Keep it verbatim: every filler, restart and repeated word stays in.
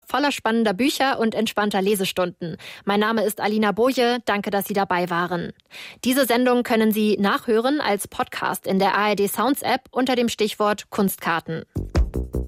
voller spannender Bücher und entspannter Lesestunden. Mein Name ist Alina Boje, danke, dass Sie dabei waren. Diese Sendung können Sie nachhören als Podcast in der A R D Sounds App unter dem Stichwort Kunstkarten.